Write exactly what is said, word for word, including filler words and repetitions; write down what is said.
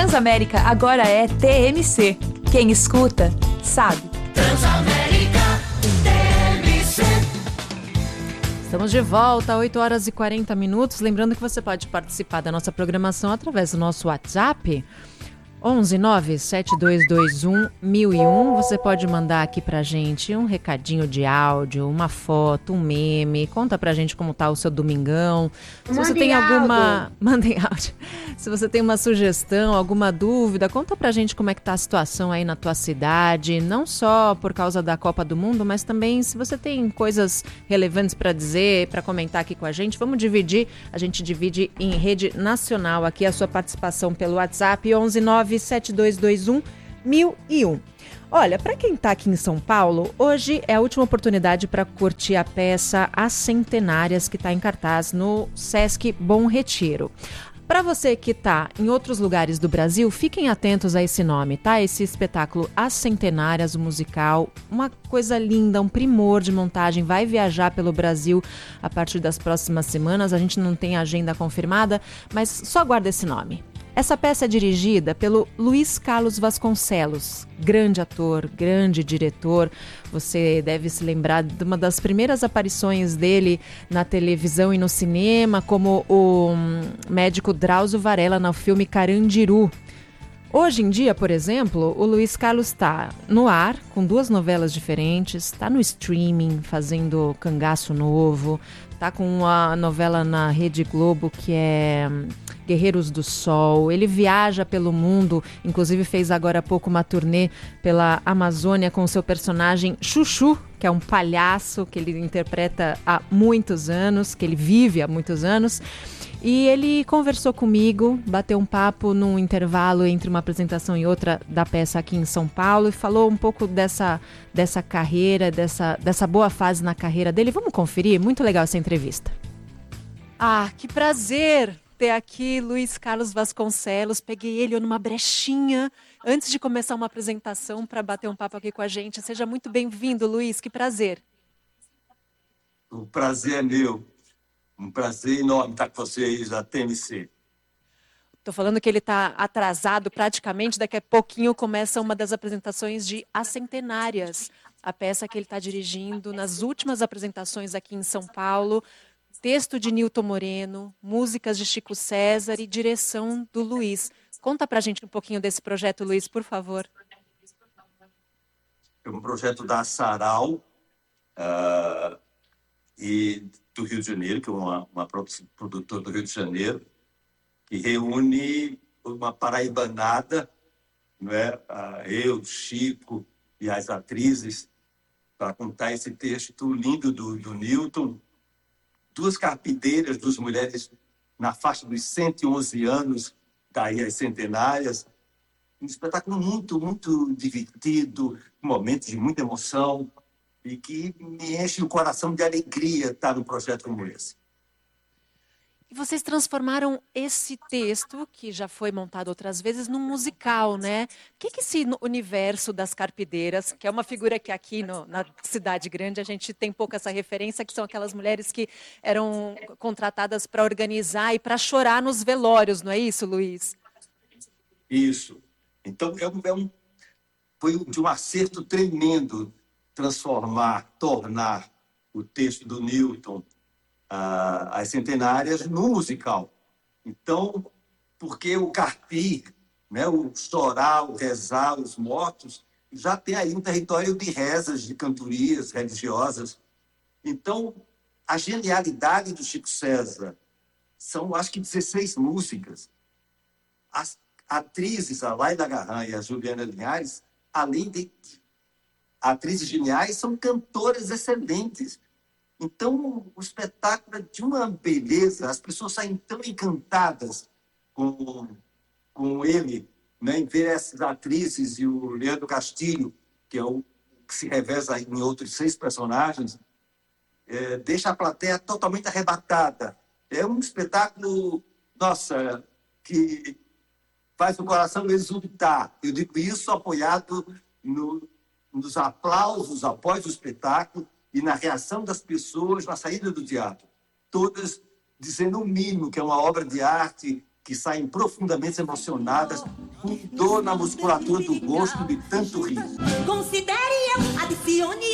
Transamérica agora é T M C. Quem escuta, sabe. Transamérica T M C. Estamos de volta, oito horas e quarenta minutos. Lembrando que você pode participar da nossa programação através do nosso WhatsApp. onze nove sete dois dois um mil e um. Você pode mandar aqui pra gente um recadinho de áudio, uma foto, um meme. Conta pra gente como tá o seu domingão. Se você tem alguma... Mandem áudio. Se você tem uma sugestão, alguma dúvida, conta pra gente como é que tá a situação aí na tua cidade. Não só por causa da Copa do Mundo, mas também se você tem coisas relevantes pra dizer, pra comentar aqui com a gente. Vamos dividir. A gente divide em rede nacional aqui a sua participação pelo WhatsApp onze nove sete dois dois um mil e um. Olha, para quem está aqui em São Paulo, hoje é a última oportunidade para curtir a peça As Centenárias, que está em cartaz no Sesc Bom Retiro. Para você que está em outros lugares do Brasil, fiquem atentos a esse nome, tá? Esse espetáculo As Centenárias, o musical, uma coisa linda, um primor de montagem, vai viajar pelo Brasil a partir das próximas semanas. A gente não tem agenda confirmada, mas só guarda esse nome. Essa peça é dirigida pelo Luiz Carlos Vasconcelos, grande ator, grande diretor. Você deve se lembrar de uma das primeiras aparições dele na televisão e no cinema, como o médico Drauzio Varela no filme Carandiru. Hoje em dia, por exemplo, o Luiz Carlos está no ar, com duas novelas diferentes, está no streaming, fazendo Cangaço Novo, está com uma novela na Rede Globo que é Guerreiros do Sol. Ele viaja pelo mundo, inclusive fez agora há pouco uma turnê pela Amazônia com o seu personagem Chuchu, que é um palhaço que ele interpreta há muitos anos, que ele vive há muitos anos. E ele conversou comigo, bateu um papo num intervalo entre uma apresentação e outra da peça aqui em São Paulo e falou um pouco dessa, dessa carreira, dessa, dessa boa fase na carreira dele. Vamos conferir? Muito legal essa entrevista. Ah, que prazer ter aqui Luiz Carlos Vasconcelos. Peguei ele numa brechinha antes de começar uma apresentação para bater um papo aqui com a gente. Seja muito bem-vindo, Luiz, que prazer. O prazer é meu. Um prazer enorme estar com vocês da T M C. Estou falando que ele está atrasado praticamente. Daqui a pouquinho começa uma das apresentações de As Centenárias, a peça que ele está dirigindo nas últimas apresentações aqui em São Paulo. Texto de Nilton Moreno, músicas de Chico César e direção do Luiz. Conta pra gente um pouquinho desse projeto, Luiz, por favor. É um projeto da Sarau uh, e do Rio de Janeiro, que é uma, uma produtora do Rio de Janeiro, que reúne uma paraibanada, não é? Uh, eu, Chico e as atrizes, para contar esse texto lindo do, do Nilton. Duas carpideiras, duas mulheres na faixa dos cento e onze anos, daí as centenárias. Um espetáculo muito, muito divertido, um momento de muita emoção e que me enche o coração de alegria estar num projeto como esse. E vocês transformaram esse texto, que já foi montado outras vezes, num musical, né? O que é esse universo das carpideiras, que é uma figura que aqui no, na cidade grande a gente tem pouco essa referência, que são aquelas mulheres que eram contratadas para organizar e para chorar nos velórios, não é isso, Luiz? Isso. Então, é um, é um, foi de um acerto tremendo transformar, tornar o texto do Nilton, Uh, as centenárias, no musical. Então, porque o carpir, né, o chorar, o rezar, os mortos, já tem aí um território de rezas, de cantorias religiosas. Então, a genialidade do Chico César são, acho que, dezesseis músicas. As atrizes, a Laila Garran e a Juliana Linhares, além de atrizes geniais, são cantoras excelentes. Então, o espetáculo é de uma beleza, as pessoas saem tão encantadas com, com ele, né, em ver essas atrizes e o Leandro Castilho, que é o que se reveza em outros seis personagens, é, deixa a plateia totalmente arrebatada. É um espetáculo, nossa, que faz o coração exultar. Eu digo isso apoiado no, nos aplausos após o espetáculo, e na reação das pessoas na saída do teatro. Todas dizendo o mínimo, que é uma obra de arte que saem profundamente emocionadas, com dor na musculatura do rosto de tanto rir. Considere eu, adicione